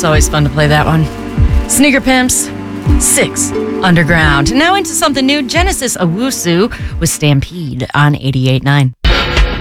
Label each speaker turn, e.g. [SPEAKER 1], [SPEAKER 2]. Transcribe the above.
[SPEAKER 1] It's always fun to play that one. Sneaker Pimps, 6 Underground. Now into something new. Genesis Owusu with Stampede on 88.9.